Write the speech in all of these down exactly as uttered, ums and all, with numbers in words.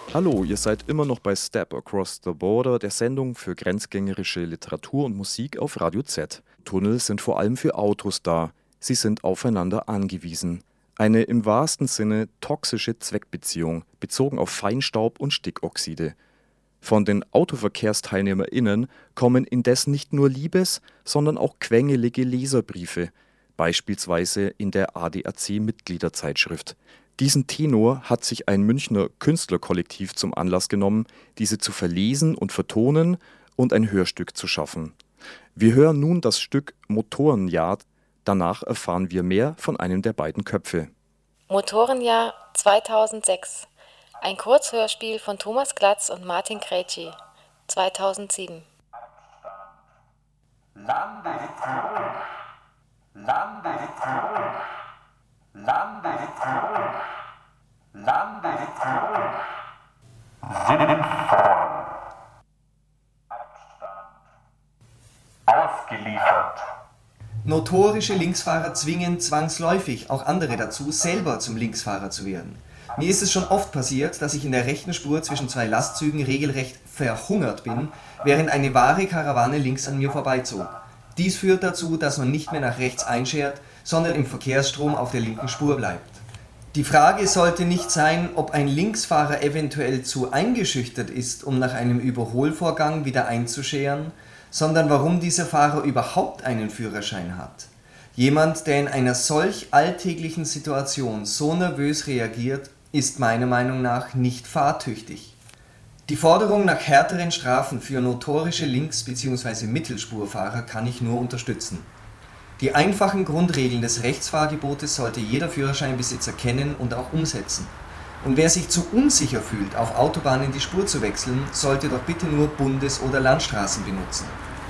Hallo, ihr seid immer noch bei Step Across the Border, der Sendung für grenzgängerische Literatur und Musik auf Radio Z. Tunnel sind vor allem für Autos da. Sie sind aufeinander angewiesen. Eine im wahrsten Sinne toxische Zweckbeziehung, bezogen auf Feinstaub und Stickoxide. Von den AutoverkehrsteilnehmerInnen kommen indessen nicht nur Liebes-, sondern auch quengelige Leserbriefe, beispielsweise in der A D A C-Mitgliederzeitschrift. Diesen Tenor hat sich ein Münchner Künstlerkollektiv zum Anlass genommen, diese zu verlesen und vertonen und ein Hörstück zu schaffen. Wir hören nun das Stück Motorenjahr, danach erfahren wir mehr von einem der beiden Köpfe. Motorenjahr zweitausendsechs. Ein Kurzhörspiel von Thomas Glatz und Martin Krejci, zweitausendsieben. Lande historisch, Lande historisch, Lande historisch, Lande historisch, sinnvoll, Abstand, ausgeliefert. Notorische Linksfahrer zwingen zwangsläufig auch andere dazu, selber zum Linksfahrer zu werden. Mir ist es schon oft passiert, dass ich in der rechten Spur zwischen zwei Lastzügen regelrecht verhungert bin, während eine wahre Karawane links an mir vorbeizog. Dies führt dazu, dass man nicht mehr nach rechts einschert, sondern im Verkehrsstrom auf der linken Spur bleibt. Die Frage sollte nicht sein, ob ein Linksfahrer eventuell zu eingeschüchtert ist, um nach einem Überholvorgang wieder einzuscheren, sondern warum dieser Fahrer überhaupt einen Führerschein hat. Jemand, der in einer solch alltäglichen Situation so nervös reagiert, ist meiner Meinung nach nicht fahrtüchtig. Die Forderung nach härteren Strafen für notorische Links- bzw. Mittelspurfahrer kann ich nur unterstützen. Die einfachen Grundregeln des Rechtsfahrgebotes sollte jeder Führerscheinbesitzer kennen und auch umsetzen. Und wer sich zu unsicher fühlt, auf Autobahnen die Spur zu wechseln, sollte doch bitte nur Bundes- oder Landstraßen benutzen.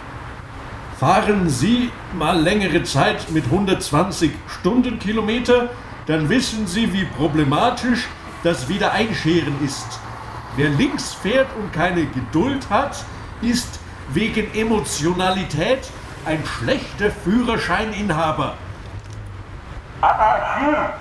Fahren Sie mal längere Zeit mit hundertzwanzig Stundenkilometer, dann wissen Sie, wie problematisch das Wiedereinscheren ist. Wer links fährt und keine Geduld hat, ist wegen Emotionalität ein schlechter Führerscheininhaber. Anarchie!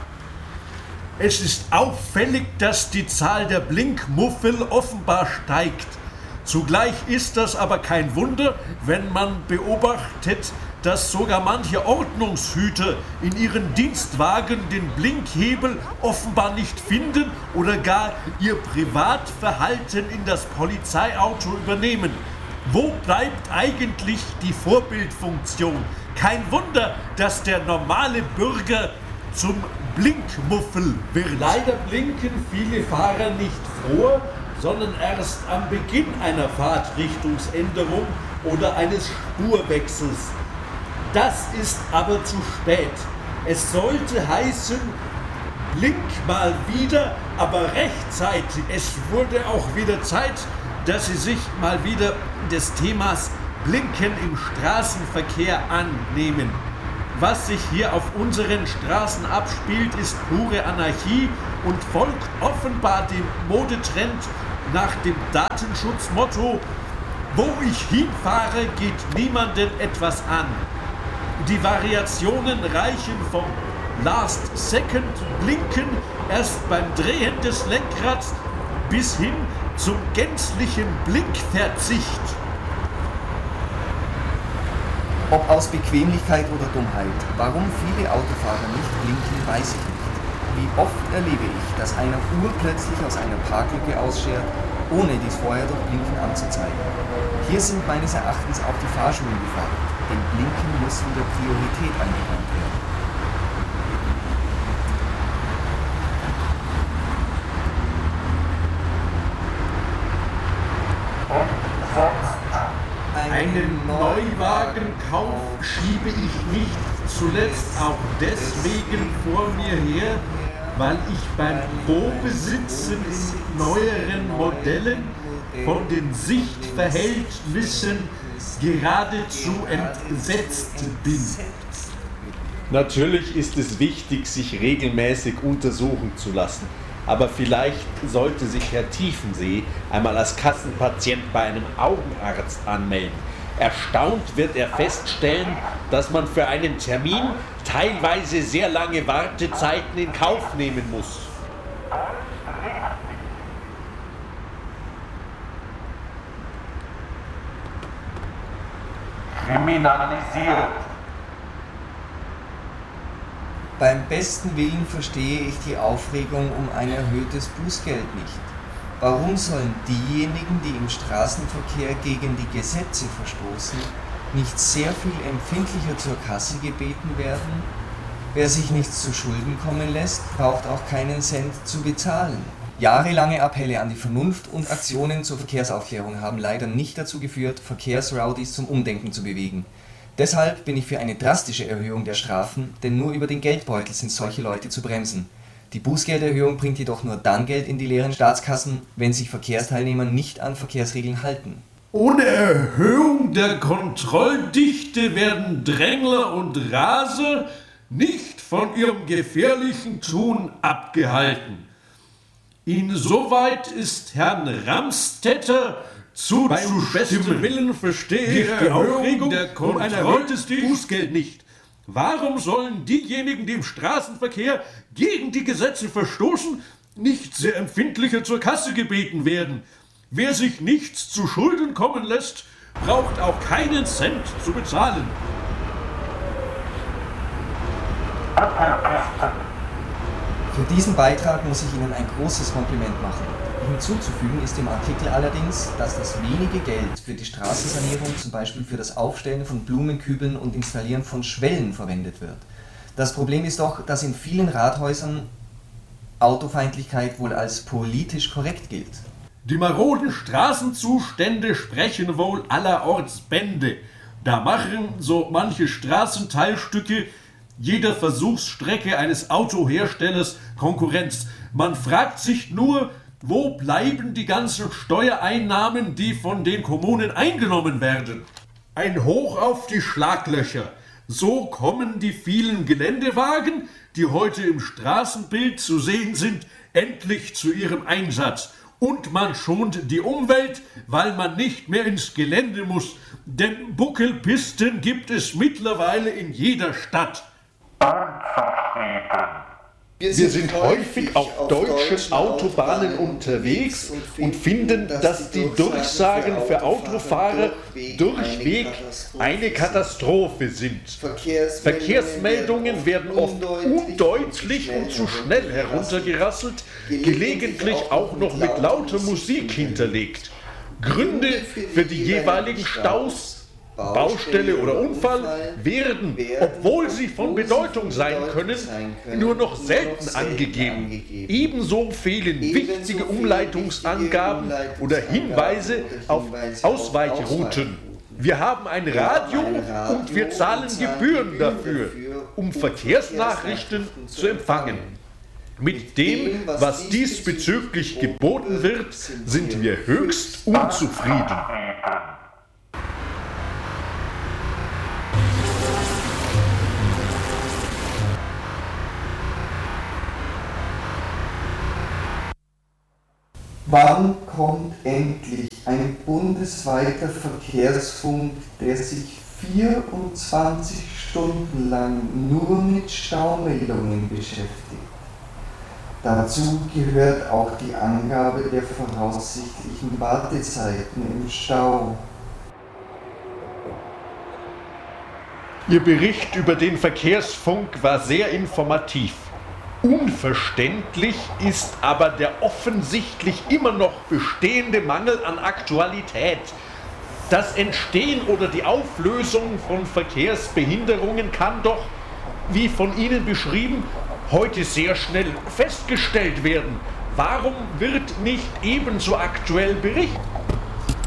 Es ist auffällig, dass die Zahl der Blinkmuffel offenbar steigt. Zugleich ist das aber kein Wunder, wenn man beobachtet, dass sogar manche Ordnungshüter in ihren Dienstwagen den Blinkhebel offenbar nicht finden oder gar ihr Privatverhalten in das Polizeiauto übernehmen. Wo bleibt eigentlich die Vorbildfunktion? Kein Wunder, dass der normale Bürger zum Blinkmuffel wird. Leider blinken viele Fahrer nicht vor, sondern erst am Beginn einer Fahrtrichtungsänderung oder eines Spurwechsels. Das ist aber zu spät. Es sollte heißen, blink mal wieder, aber rechtzeitig. Es wurde auch wieder Zeit, dass Sie sich mal wieder des Themas Blinken im Straßenverkehr annehmen. Was sich hier auf unseren Straßen abspielt, ist pure Anarchie und folgt offenbar dem Modetrend nach dem Datenschutzmotto: Wo ich hinfahre, geht niemanden etwas an. Die Variationen reichen vom Last-Second-Blinken erst beim Drehen des Lenkrads bis hin zum gänzlichen Blinkverzicht. Ob aus Bequemlichkeit oder Dummheit, warum viele Autofahrer nicht blinken, weiß ich nicht. Wie oft erlebe ich, dass einer urplötzlich aus einer Parklücke ausschert, ohne dies vorher durch Blinken anzuzeigen. Hier sind meines Erachtens auch die Fahrschulen gefragt, denn Blinken muss wieder Priorität eingeräumt werden. Einen Neuwagenkauf schiebe ich nicht zuletzt auch deswegen vor mir her, weil ich beim Probesitzen in neueren Modellen von den Sichtverhältnissen geradezu entsetzt bin. Natürlich ist es wichtig, sich regelmäßig untersuchen zu lassen. Aber vielleicht sollte sich Herr Tiefensee einmal als Kassenpatient bei einem Augenarzt anmelden. Erstaunt wird er feststellen, dass man für einen Termin teilweise sehr lange Wartezeiten in Kauf nehmen muss. kriminalisiert. Beim besten Willen verstehe ich die Aufregung um ein erhöhtes Bußgeld nicht. Warum sollen diejenigen, die im Straßenverkehr gegen die Gesetze verstoßen, nicht sehr viel empfindlicher zur Kasse gebeten werden? Wer sich nichts zu Schulden kommen lässt, braucht auch keinen Cent zu bezahlen. Jahrelange Appelle an die Vernunft und Aktionen zur Verkehrsaufklärung haben leider nicht dazu geführt, Verkehrsrowdies zum Umdenken zu bewegen. Deshalb bin ich für eine drastische Erhöhung der Strafen, denn nur über den Geldbeutel sind solche Leute zu bremsen. Die Bußgelderhöhung bringt jedoch nur dann Geld in die leeren Staatskassen, wenn sich Verkehrsteilnehmer nicht an Verkehrsregeln halten. Ohne Erhöhung der Kontrolldichte werden Drängler und Raser nicht von ihrem gefährlichen Tun abgehalten. Insoweit ist Herrn Ramstetter zu Beim besten Willen verstehe ich die Aufregung um ein erhöhtes Bußgeld nicht. Warum sollen diejenigen, die im Straßenverkehr gegen die Gesetze verstoßen, nicht sehr empfindlicher zur Kasse gebeten werden? Wer sich nichts zu Schulden kommen lässt, braucht auch keinen Cent zu bezahlen. Für diesen Beitrag muss ich Ihnen ein großes Kompliment machen. Hinzuzufügen ist im Artikel allerdings, dass das wenige Geld für die Straßensanierung zum Beispiel für das Aufstellen von Blumenkübeln und Installieren von Schwellen verwendet wird. Das Problem ist doch, dass in vielen Rathäusern Autofeindlichkeit wohl als politisch korrekt gilt. Die maroden Straßenzustände sprechen wohl allerorts Bände. Da machen so manche Straßenteilstücke jeder Versuchsstrecke eines Autoherstellers Konkurrenz. Man fragt sich nur, wo bleiben die ganzen Steuereinnahmen, die von den Kommunen eingenommen werden? Ein Hoch auf die Schlaglöcher. So kommen die vielen Geländewagen, die heute im Straßenbild zu sehen sind, endlich zu ihrem Einsatz. Und man schont die Umwelt, weil man nicht mehr ins Gelände muss. Denn Buckelpisten gibt es mittlerweile in jeder Stadt. Wir sind, Wir sind häufig auf deutschen Autobahnen unterwegs und finden, dass die Durchsagen für Autofahrer durchweg eine Katastrophe sind. Verkehrsmeldungen werden oft undeutlich und zu schnell heruntergerasselt, gelegentlich auch noch mit lauter Musik hinterlegt. Gründe für die jeweiligen Staus, Baustelle oder Unfall werden, obwohl sie von Bedeutung sein können, nur noch selten angegeben. Ebenso fehlen wichtige Umleitungsangaben oder Hinweise auf Ausweichrouten. Wir haben ein Radio und wir zahlen Gebühren dafür, um Verkehrsnachrichten zu empfangen. Mit dem, was diesbezüglich geboten wird, sind wir höchst unzufrieden. Wann kommt endlich ein bundesweiter Verkehrsfunk, der sich vierundzwanzig Stunden lang nur mit Staumeldungen beschäftigt? Dazu gehört auch die Angabe der voraussichtlichen Wartezeiten im Stau. Ihr Bericht über den Verkehrsfunk war sehr informativ. Unverständlich ist aber der offensichtlich immer noch bestehende Mangel an Aktualität. Das Entstehen oder die Auflösung von Verkehrsbehinderungen kann doch, wie von Ihnen beschrieben, heute sehr schnell festgestellt werden. Warum wird nicht ebenso aktuell berichtet?